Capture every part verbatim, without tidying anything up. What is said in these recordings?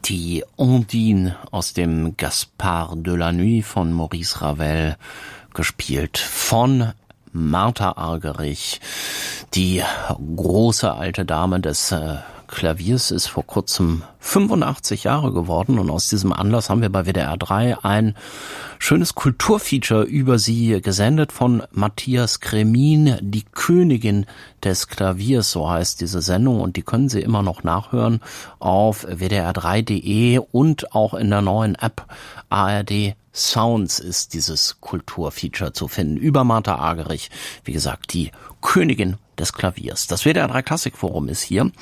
Die Ondine aus dem Gaspard de la Nuit von Maurice Ravel, gespielt von Martha Argerich. Die große alte Dame des äh, Klaviers ist vor kurzem fünfundachtzig Jahre geworden und aus diesem Anlass haben wir bei W D R drei ein schönes Kulturfeature über sie gesendet von Matthias Kremin, die Königin des Klaviers, so heißt diese Sendung, und die können Sie immer noch nachhören auf w d r drei punkt d e und auch in der neuen App A R D Sounds ist dieses Kulturfeature zu finden über Martha Argerich, wie gesagt, die Königin des Klaviers. Das W D R drei Klassikforum ist hier.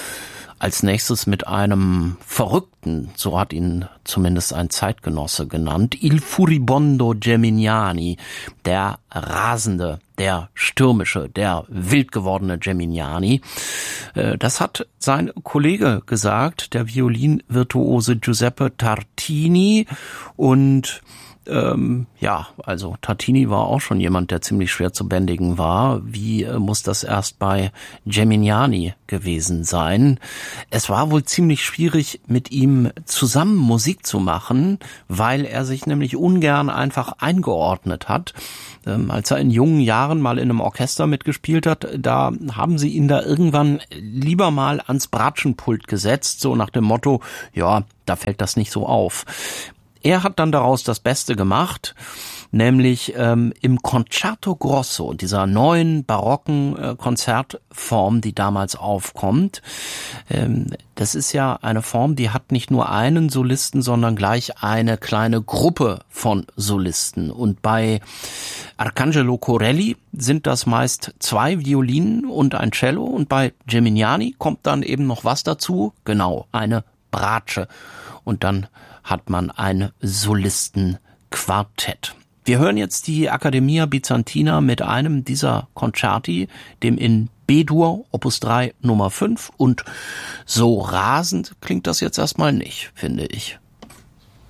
Als nächstes mit einem Verrückten, so hat ihn zumindest ein Zeitgenosse genannt, Il Furibondo Geminiani, der rasende, der stürmische, der wild gewordene Geminiani. Das hat sein Kollege gesagt, der Violinvirtuose Giuseppe Tartini, und Ähm, ja, also Tartini war auch schon jemand, der ziemlich schwer zu bändigen war. Wie äh, muss das erst bei Geminiani gewesen sein? Es war wohl ziemlich schwierig, mit ihm zusammen Musik zu machen, weil er sich nämlich ungern einfach eingeordnet hat. Ähm, als er in jungen Jahren mal in einem Orchester mitgespielt hat, da haben sie ihn da irgendwann lieber mal ans Bratschenpult gesetzt, so nach dem Motto, ja, da fällt das nicht so auf. Er hat dann daraus das Beste gemacht, nämlich ähm, im Concerto Grosso, dieser neuen barocken äh, Konzertform, die damals aufkommt. Ähm, das ist ja eine Form, die hat nicht nur einen Solisten, sondern gleich eine kleine Gruppe von Solisten. Und bei Arcangelo Corelli sind das meist zwei Violinen und ein Cello, und bei Geminiani kommt dann eben noch was dazu, genau, eine Bratsche. Und dann hat man ein Solistenquartett. Wir hören jetzt die Accademia Bizantina mit einem dieser Concerti, dem in B-Dur, Opus drei, Nummer fünf. Und so rasend klingt das jetzt erstmal nicht, finde ich.